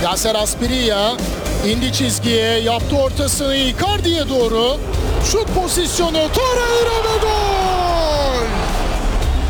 Yaser Asprilla indi çizgiye, yaptı ortasını Icardi'ye doğru. Şut pozisyonu, Torreira ve gol!